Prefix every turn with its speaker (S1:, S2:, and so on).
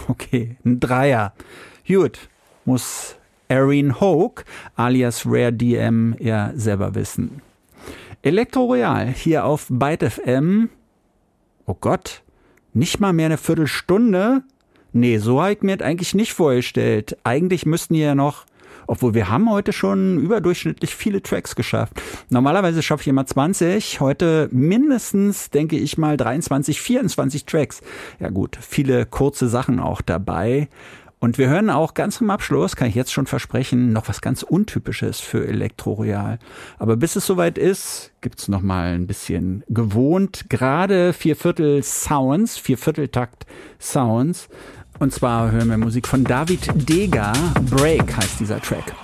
S1: Okay, ein Dreier. Gut, muss Erin Hoke alias Rare DM ja selber wissen. Elektro Royal hier auf Byte FM. Oh Gott, nicht mal mehr eine Viertelstunde? Nee, so habe ich mir das eigentlich nicht vorgestellt. Eigentlich müssten hier ja noch, obwohl wir haben heute schon überdurchschnittlich viele Tracks geschafft. Normalerweise schaffe ich immer 20, heute mindestens, denke ich mal, 23, 24 Tracks. Ja gut, viele kurze Sachen auch dabei. Und wir hören auch ganz zum Abschluss, kann ich jetzt schon versprechen, noch was ganz Untypisches für Elektro Royal. Aber bis es soweit ist, gibt's noch mal ein bisschen gewohnt, gerade Viervierteltakt Sounds. Und zwar hören wir Musik von David Dega. Break heißt dieser Track.